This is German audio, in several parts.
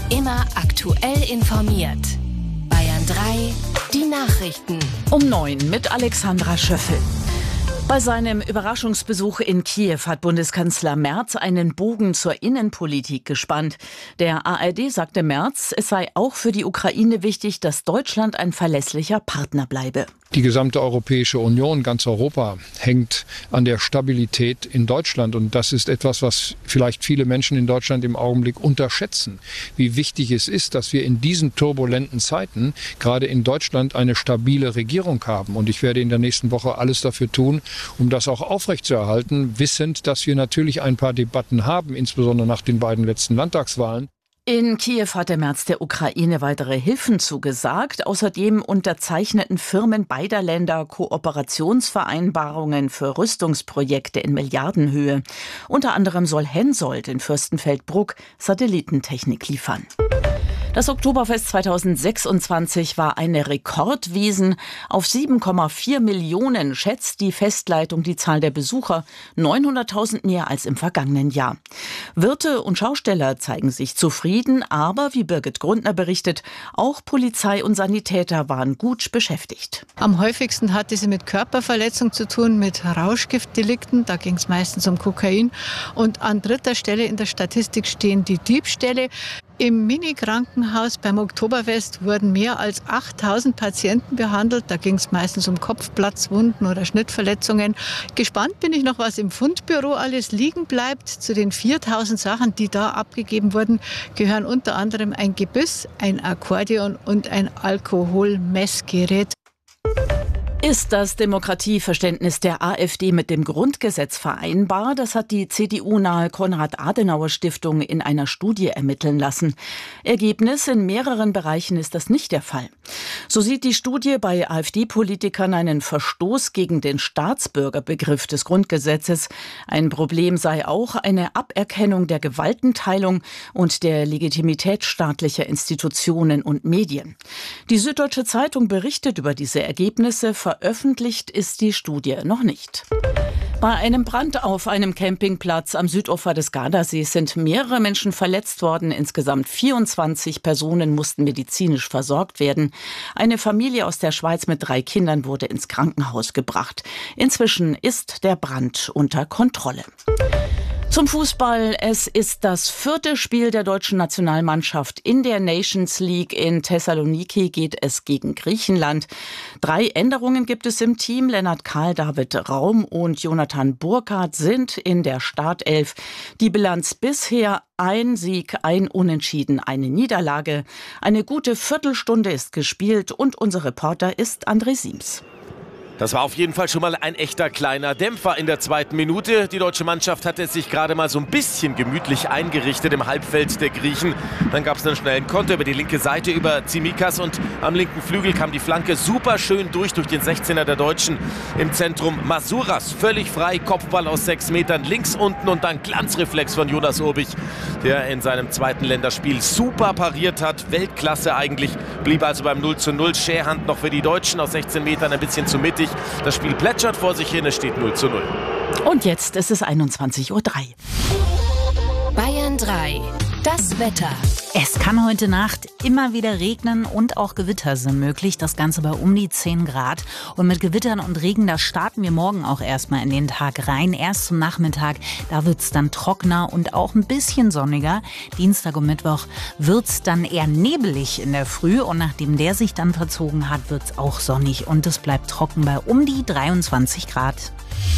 Immer aktuell informiert. Bayern 3, die Nachrichten. Um 9 mit Alexandra Schöffel. Bei seinem Überraschungsbesuch in Kiew hat Bundeskanzler Merz einen Bogen zur Innenpolitik gespannt. Der ARD sagte Merz, es sei auch für die Ukraine wichtig, dass Deutschland ein verlässlicher Partner bleibe. Die gesamte Europäische Union, ganz Europa, hängt an der Stabilität in Deutschland. Und das ist etwas, was vielleicht viele Menschen in Deutschland im Augenblick unterschätzen. Wie wichtig es ist, dass wir in diesen turbulenten Zeiten gerade in Deutschland eine stabile Regierung haben. Und ich werde in der nächsten Woche alles dafür tun, um das auch aufrechtzuerhalten, wissend, dass wir natürlich ein paar Debatten haben, insbesondere nach den beiden letzten Landtagswahlen. In Kiew hat der Merz der Ukraine weitere Hilfen zugesagt. Außerdem unterzeichneten Firmen beider Länder Kooperationsvereinbarungen für Rüstungsprojekte in Milliardenhöhe. Unter anderem soll Hensoldt in Fürstenfeldbruck Satellitentechnik liefern. Das Oktoberfest 2026 war eine Rekordwiesen. Auf 7,4 Millionen schätzt die Festleitung die Zahl der Besucher, 900.000 mehr als im vergangenen Jahr. Wirte und Schausteller zeigen sich zufrieden, aber wie Birgit Grundner berichtet, auch Polizei und Sanitäter waren gut beschäftigt. Am häufigsten hatte sie mit Körperverletzung zu tun, mit Rauschgiftdelikten, da ging es meistens um Kokain. Und an dritter Stelle in der Statistik stehen die Diebstähle. Im Mini-Krankenhaus beim Oktoberfest wurden mehr als 8.000 Patienten behandelt. Da ging es meistens um Kopfplatzwunden oder Schnittverletzungen. Gespannt bin ich noch, was im Fundbüro alles liegen bleibt. Zu den 4.000 Sachen, die da abgegeben wurden, gehören unter anderem ein Gebiss, ein Akkordeon und ein Alkoholmessgerät. Ist das Demokratieverständnis der AfD mit dem Grundgesetz vereinbar? Das hat die CDU-nahe Konrad-Adenauer-Stiftung in einer Studie ermitteln lassen. Ergebnis: In mehreren Bereichen ist das nicht der Fall. So sieht die Studie bei AfD-Politikern einen Verstoß gegen den Staatsbürgerbegriff des Grundgesetzes. Ein Problem sei auch eine Aberkennung der Gewaltenteilung und der Legitimität staatlicher Institutionen und Medien. Die Süddeutsche Zeitung berichtet über diese Ergebnisse. Veröffentlicht ist die Studie noch nicht. Bei einem Brand auf einem Campingplatz am Südufer des Gardasees sind mehrere Menschen verletzt worden. Insgesamt 24 Personen mussten medizinisch versorgt werden. Eine Familie aus der Schweiz mit 3 Kindern wurde ins Krankenhaus gebracht. Inzwischen ist der Brand unter Kontrolle. Zum Fußball. Es ist das 4. Spiel der deutschen Nationalmannschaft in der Nations League. In Thessaloniki geht es gegen Griechenland. 3 Änderungen gibt es im Team. Lennart Kahl, David Raum und Jonathan Burkhardt sind in der Startelf. Die Bilanz bisher: 1 Sieg, 1 Unentschieden, 1 Niederlage. Eine gute Viertelstunde ist gespielt und unser Reporter ist André Siems. Das war auf jeden Fall schon mal ein echter kleiner Dämpfer in der 2. Minute. Die deutsche Mannschaft hatte es sich gerade mal so ein bisschen gemütlich eingerichtet im Halbfeld der Griechen. Dann gab es einen schnellen Konter über die linke Seite über Tsimikas und am linken Flügel kam die Flanke super schön durch den 16er der Deutschen. Im Zentrum Masuras, völlig frei, Kopfball aus 6 Metern, links unten und dann Glanzreflex von Jonas Urbich, der in seinem 2. Länderspiel super pariert hat. Weltklasse eigentlich, blieb also beim 0:0. Scherhand noch für die Deutschen aus 16 Metern ein bisschen zu mittig. Das Spiel plätschert vor sich hin, es steht 0:0. Und jetzt ist es 21:03 Uhr. Bayern 3, das Wetter. Es kann heute Nacht immer wieder regnen und auch Gewitter sind möglich. Das Ganze bei um die 10 Grad. Und mit Gewittern und Regen, da starten wir morgen auch erstmal in den Tag rein. Erst zum Nachmittag, da wird's dann trockener und auch ein bisschen sonniger. Dienstag und Mittwoch wird's dann eher nebelig in der Früh. Und nachdem der sich dann verzogen hat, wird's auch sonnig. Und es bleibt trocken bei um die 23 Grad.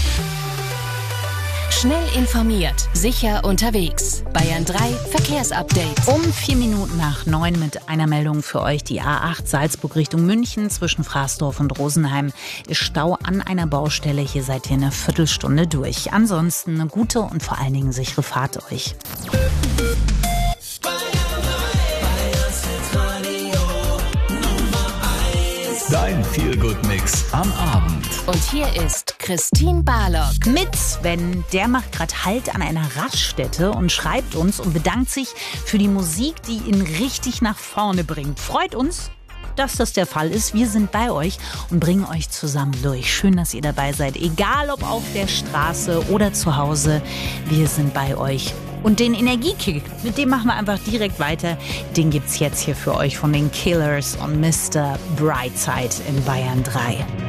Schnell informiert, sicher unterwegs. Bayern 3 Verkehrsupdate. Um 4 Minuten nach 9 mit einer Meldung für euch. Die A8 Salzburg Richtung München zwischen Fraßdorf und Rosenheim ist Stau an einer Baustelle. Hier seid ihr eine Viertelstunde durch. Ansonsten eine gute und vor allen Dingen sichere Fahrt euch. Dein Feel-Good-Mix am Abend. Und hier ist Christine Barlock. Mit Sven, der macht gerade Halt an einer Raststätte und schreibt uns und bedankt sich für die Musik, die ihn richtig nach vorne bringt. Freut uns, dass das der Fall ist. Wir sind bei euch und bringen euch zusammen durch. Schön, dass ihr dabei seid. Egal ob auf der Straße oder zu Hause, wir sind bei euch Und den Energiekick, mit dem machen wir einfach direkt weiter. Den gibt's jetzt hier für euch von den Killers und Mr. Brightside in Bayern 3.